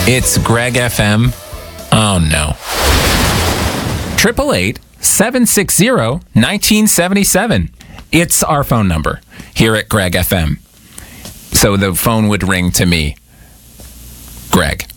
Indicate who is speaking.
Speaker 1: It's Greg FM. Oh, no. 888-760-1977. It's our phone number here at Greg FM. So the phone would ring to me, Greg.